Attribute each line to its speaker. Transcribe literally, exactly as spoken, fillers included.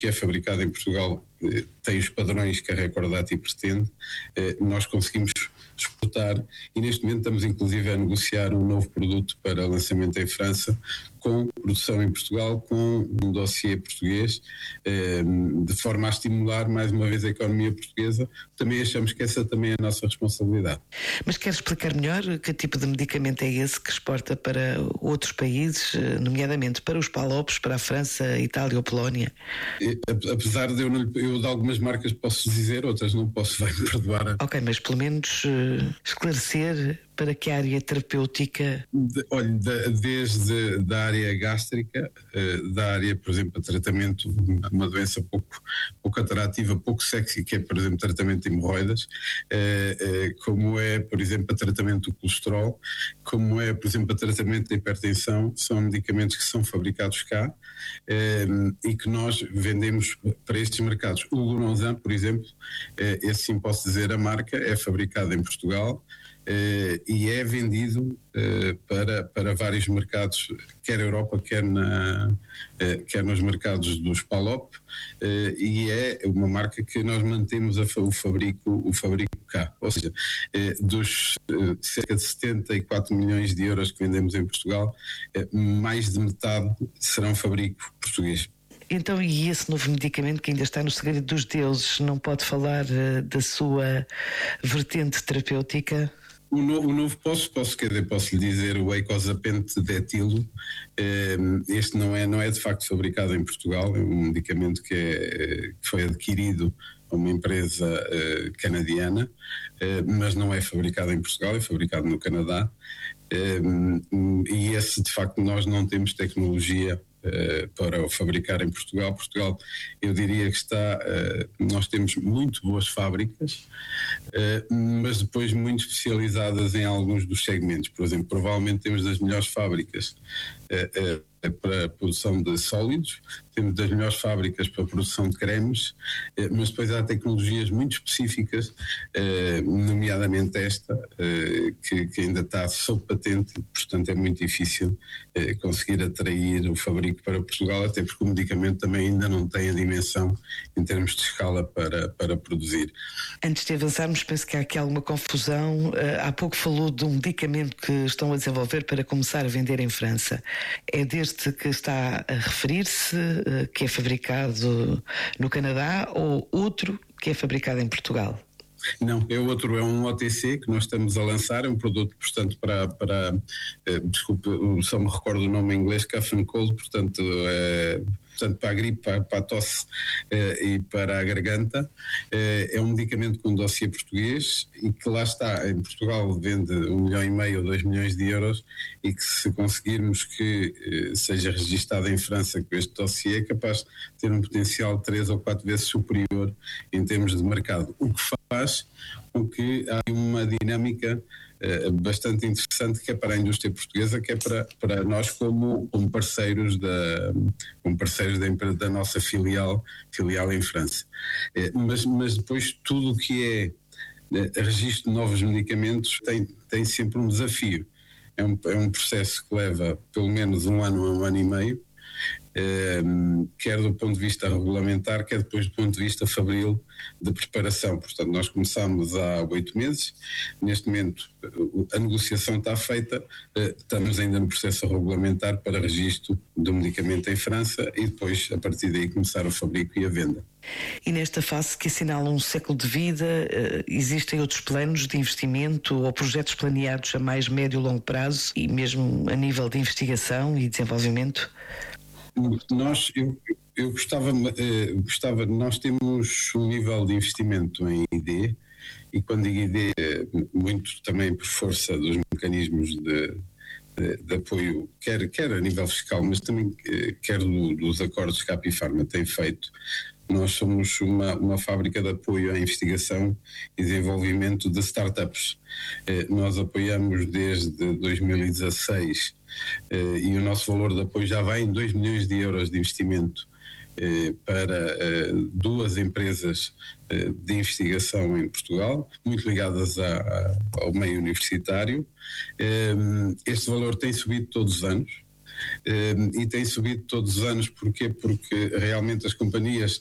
Speaker 1: que é fabricado em Portugal tem os padrões que a Recordati pretende, nós conseguimos exportar e neste momento estamos inclusive a negociar um novo produto para lançamento em França, com produção em Portugal, com um dossiê português, de forma a estimular mais uma vez a economia portuguesa. Também achamos que essa também é a nossa responsabilidade.
Speaker 2: Mas quer explicar melhor que tipo de medicamento é esse que exporta para outros países, nomeadamente para os Palopes, para a França, Itália ou Polónia?
Speaker 1: Apesar de eu, não, eu de algumas marcas posso dizer, outras não posso, vai-me perdoar.
Speaker 2: Ok, mas pelo menos uh, esclarecer para que área terapêutica?
Speaker 1: De, olha, de, desde da área gástrica, uh, da área, por exemplo, a tratamento de uma doença pouco, pouco atrativa, pouco sexy, que é, por exemplo, tratamento de hemorroidas, uh, uh, como é, por exemplo, a tratamento do colesterol, como é, por exemplo, a tratamento da hipertensão, são medicamentos que são fabricados cá uh, e que nós vendemos para estes mercados. O Lonzan, por exemplo, uh, esse sim posso dizer a marca, é fabricado em Portugal, Uh, e é vendido uh, para, para vários mercados, quer na Europa, quer, na, uh, quer nos mercados dos Palop, uh, e é uma marca que nós mantemos a, o, fabrico, o fabrico cá. Ou seja, uh, dos uh, cerca de setenta e quatro milhões de euros que vendemos em Portugal, uh, mais de metade serão fabrico português.
Speaker 2: Então, e esse novo medicamento que ainda está no segredo dos deuses, não pode falar uh, da sua vertente terapêutica?
Speaker 1: O novo, o novo posso, posso, quer dizer, posso lhe dizer o eicosapent de etilo. Este não é, não é de facto fabricado em Portugal, é um medicamento que, é, que foi adquirido a uma empresa uh, canadiana, uh, mas não é fabricado em Portugal, é fabricado no Canadá. Uh, e esse, de facto, nós não temos tecnologia Uh, para o fabricar em Portugal. Portugal, eu diria que está, uh, nós temos muito boas fábricas, uh, mas depois muito especializadas em alguns dos segmentos. Por exemplo, provavelmente temos das melhores fábricas uh, uh, para a produção de sólidos, temos das melhores fábricas para a produção de cremes, uh, mas depois há tecnologias muito específicas, uh, nomeadamente esta, uh, que, que ainda está sob patente, portanto é muito difícil uh, conseguir atrair o fabricante para Portugal, até porque o medicamento também ainda não tem a dimensão em termos de escala para, para produzir.
Speaker 2: Antes de avançarmos, penso que há aqui alguma confusão. Há pouco falou de um medicamento que estão a desenvolver para começar a vender em França. É deste que está a referir-se, que é fabricado no Canadá, ou outro que é fabricado em Portugal?
Speaker 1: Não, é outro, é um O T C que nós estamos a lançar, é um produto, portanto, para, para eh, desculpe, só me recordo o nome em inglês, cough and cold, portanto, eh, portanto para a gripe, para, para a tosse eh, e para a garganta. Eh, é um medicamento com um dossiê português e que lá está, em Portugal vende um milhão e meio ou dois milhões de euros e que se conseguirmos que eh, seja registado em França com este dossiê é capaz de ter um potencial três ou quatro vezes superior em termos de mercado, o que faz com que há uma dinâmica uh, bastante interessante que é para a indústria portuguesa, que é para, para nós como, como parceiros, da, como parceiros da, da nossa filial, filial em França. Uh, mas, mas depois tudo o que é uh, registro de novos medicamentos tem, tem sempre um desafio. É um, é um processo que leva pelo menos um ano a um ano e meio, Um, quer do ponto de vista regulamentar, quer depois do ponto de vista fabril de preparação. Portanto, nós começámos há oito meses, neste momento a negociação está feita, estamos ainda no processo regulamentar para registro do medicamento em França e depois, a partir daí, começar o fabrico e a venda.
Speaker 2: E nesta fase que assinala um século de vida, existem outros planos de investimento ou projetos planeados a mais médio e longo prazo e mesmo a nível de investigação e desenvolvimento?
Speaker 1: Nós, eu, eu gostava, eh, gostava, nós temos um nível de investimento em I D, e quando digo I D, eh, muito também por força dos mecanismos de, de, de apoio, quer, quer a nível fiscal, mas também eh, quer do, dos acordos que a Apifarma tem feito. Nós somos uma, uma fábrica de apoio à investigação e desenvolvimento de startups. Eh, nós apoiamos desde dois mil e dezasseis eh, e o nosso valor de apoio já vai em dois milhões de euros de investimento eh, para eh, duas empresas eh, de investigação em Portugal, muito ligadas a, a, ao meio universitário. Eh, este valor tem subido todos os anos. e tem subido todos os anos. Porquê? Porque realmente as companhias